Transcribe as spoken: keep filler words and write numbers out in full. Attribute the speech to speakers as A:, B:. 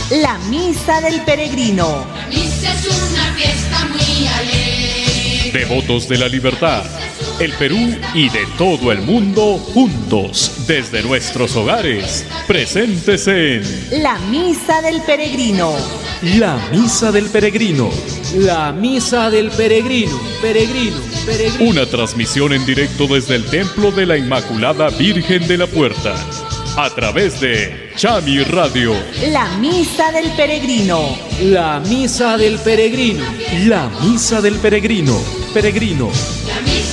A: La Misa del Peregrino.
B: La misa es una fiesta muy alegre.
C: Devotos de la libertad, el Perú y de todo el mundo juntos desde nuestros hogares, presentes en
A: La Misa del Peregrino.
D: La Misa del Peregrino.
E: La Misa del Peregrino. Peregrino, peregrino.
C: una transmisión en directo desde el Templo de la Inmaculada Virgen de la Puerta, a través de Chami Radio.
A: La Misa del Peregrino.
E: La Misa del Peregrino.
D: La Misa del Peregrino. Peregrino.